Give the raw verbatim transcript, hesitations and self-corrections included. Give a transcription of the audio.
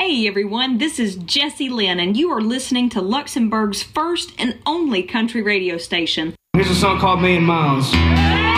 Hey everyone, this is Jessie Lynn, and you are listening to Luxembourg's first and only country radio station. Here's a song called Million Miles.